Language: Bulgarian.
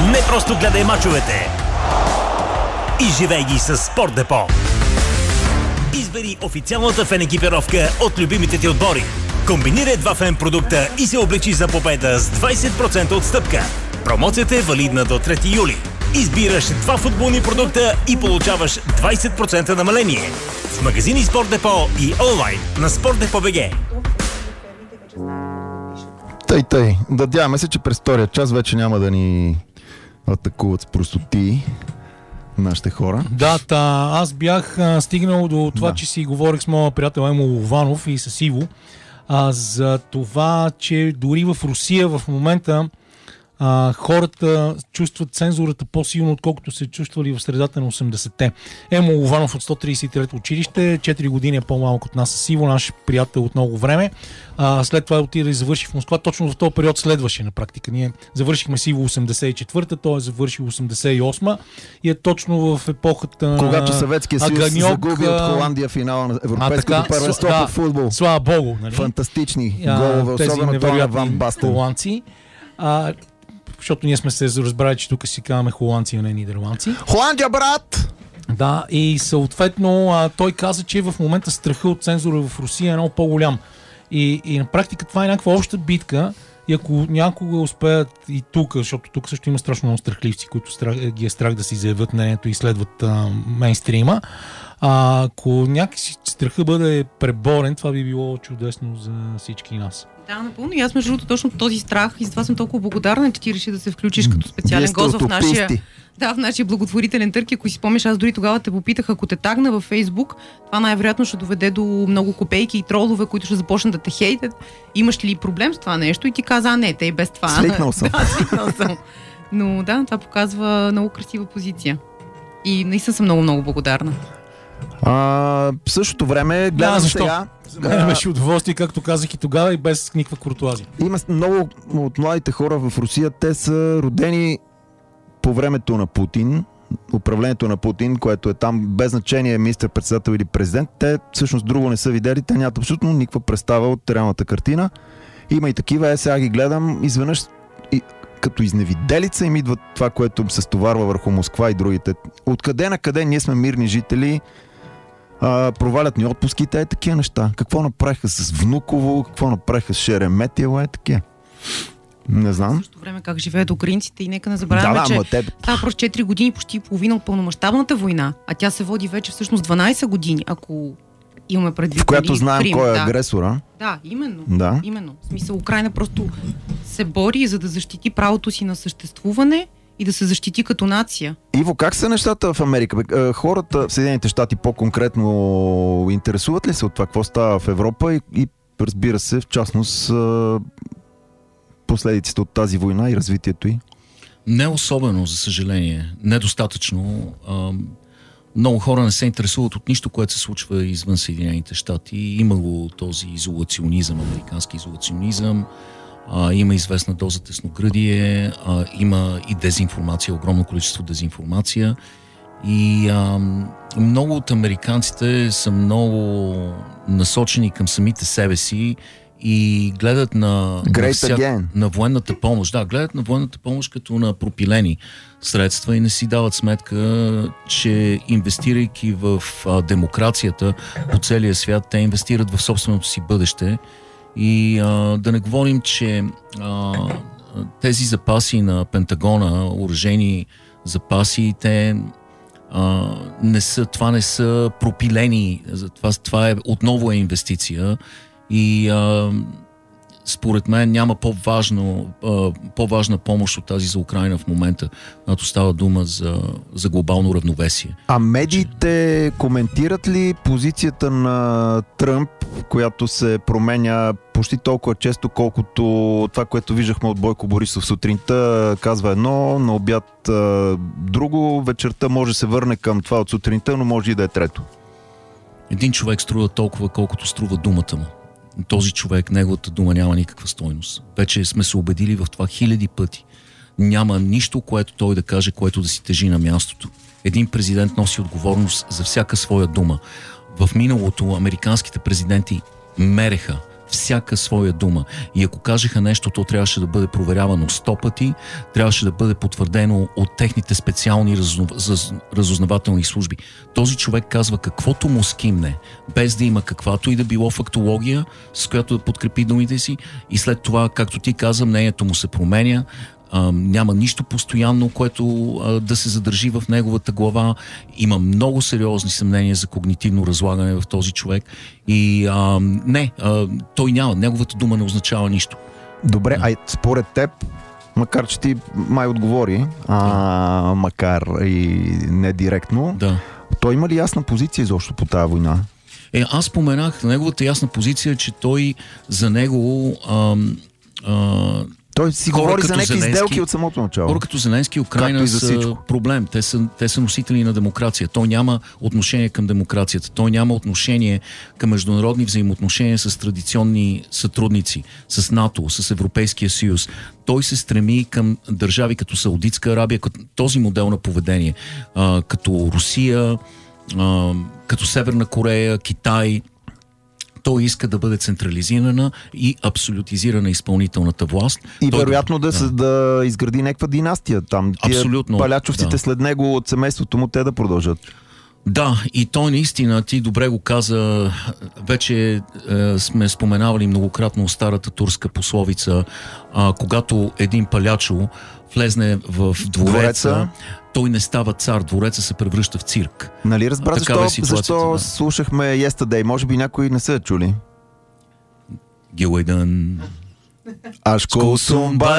Не просто гледай мачовете. Изживей ги с Спорт Депо. Избери официалната фен екипировка от любимите ти отбори. Комбинирай два фен продукта и се облечи за победа с 20% отстъпка. Промоцията е валидна до 3 юли. Избираш два футболни продукта и получаваш 20% намаление. В магазини Спорт Депо и онлайн на Спортдепо.бг. Тъй. Надяваме се, че през втория час вече няма да ни атакуват с простоти нашите хора. Да, аз бях стигнал до това, че си говорих с моя приятел Емо Лованов и с Иво за това, че дори в Русия в момента хората чувстват цензурата по-силно, отколкото се чувствали в средата на 80-те. Емо Лованов от 133-то училище, 4 години е по-малък от нас с Иво, наш приятел от много време. След това отида и завърши в Москва. Точно в този период следваше на практика. Ние завършихме с Иво 84-та, той е завършил 88-та и е точно в епохата когато Съветския съюз загуби от Холандия финала на Европейското първенство по футбол. Слава Богу. Нали? Фантастични голове, особено това на Ван Бастен. Холандци. Защото ние сме се разбрали, че тук си казваме холандци, а не нидерландци. Холандия, брат! Да, и съответно той каза, че в момента страха от цензура в Русия е много по-голям. И на практика това е някаква обща битка и ако някога успеят и тук, защото тук също има страшно много страхливци, които ги е страх да си заявят мнението и следват мейнстрима, ако някакси страха бъде преборен, това би било чудесно за всички нас. Да, напълно. И аз между другото точно този страх и затова съм толкова благодарна, че ти реши да се включиш като специален гост в нашия благотворителен търг. Ако си спомняш, аз дори тогава те попитах, ако те тагна във Фейсбук, това най-вероятно ще доведе до много копейки и тролове, които ще започнат да те хейтят. Имаш ли проблем с това нещо? И ти каза, не, те и без това. Свикнал съм. Да, свикнал съм. Но да, това показва много красива позиция. И наистина съм много благодарна. В същото време гледам сега. Беше удоволствие, както казах и тогава, и без никаква куртуазия. Има много от младите хора в Русия, те са родени по времето на Путин, управлението на Путин, което е там без значение министър-председател или президент. Те всъщност друго не са видели, те нямат абсолютно никаква представа от реалната картина. Има и такива, сега ги гледам, изведнъж като изневиделица им идва това, което им се стоварва върху Москва и другите. Откъде на къде ние сме мирни жители, провалят ни отпуските, такива неща. Какво направиха с Внуково, какво направиха с Шереметиево, такива. Не знам. В същото време как живеят украинците и нека не забравяме, че става просто 4 години, почти половина от пълномащабната война, а тя се води вече всъщност 12 години, ако имаме предвид. В която знаем Крим, кой е агресора. Да, именно. В смисъл, Украйна просто се бори, за да защити правото си на съществуване и да се защити като нация. Иво, как са нещата в Америка? Хората в Съединените щати по-конкретно интересуват ли се от това, какво става в Европа и разбира се, в частност последиците от тази война и развитието й? Не особено, за съжаление. Недостатъчно. Много хора не се интересуват от нищо, което се случва извън Съединените щати. Има го този изолационизъм, американски изолационизъм. Има известна доза тесногръдие, има и дезинформация, огромно количество дезинформация. И много от американците са много насочени към самите себе си и гледат на военната помощ. Да, гледат на военната помощ като на пропилени средства и не си дават сметка, че инвестирайки в демокрацията по целия свят, те инвестират в собственото си бъдеще. И да не говорим, че тези запаси на Пентагона, оръжейни запаси, те това не са пропилени. Това е отново инвестиция и според мен няма по-важна помощ от тази за Украйна в момента, когато става дума за глобално равновесие. А медиите коментират ли позицията на Тръмп, която се променя почти толкова често, колкото това, което виждахме от Бойко Борисов сутринта, казва едно, на обяд друго, вечерта може да се върне към това от сутринта, но може и да е трето. Един човек струва толкова, колкото струва думата му. Този човек, неговата дума няма никаква стойност. Вече сме се убедили в това хиляди пъти. Няма нищо, което той да каже, което да си тежи на мястото. Един президент носи отговорност за всяка своя дума. В миналото американските президенти мереха всяка своя дума. И ако кажеха нещо, то трябваше да бъде проверявано 100 пъти, трябваше да бъде потвърдено от техните специални разузнавателни служби. Този човек казва каквото му скимне, без да има каквато и да било фактология, с която да подкрепи думите си, и след това, както ти каза, мнението му се променя. Няма нищо постоянно, което да се задържи в неговата глава. Има много сериозни съмнения за когнитивно разлагане в този човек и той няма. Неговата дума не означава нищо. Добре, според теб, макар че ти май отговори, макар и не директно, той има ли ясна позиция изобщо по тази война? Аз споменах, неговата ясна позиция, че той за него... Той си говори за някакви сделки от самото начало. Хора като Зеленски и Украйна са проблем. Те са носители на демокрация. Той няма отношение към демокрацията. Той няма отношение към международни взаимоотношения с традиционни сътрудници, с НАТО, с Европейския съюз. Той се стреми към държави като Саудитска Арабия, като този модел на поведение, като Русия, като Северна Корея, Китай. Той иска да бъде централизирана и абсолютизирана изпълнителната власт. И вероятно да изгради някаква династия там. Абсолютно. Палячовците след него от семейството му те да продължат. Да, и той наистина, ти добре го каза, вече сме споменавали многократно старата турска пословица, когато един палячо влезне в двореца, той не става цар, двореца се превръща в цирк. Нали разбра защо слушахме Yesterday? Може би някои не са чули. Гилайдън. Ашко Сумба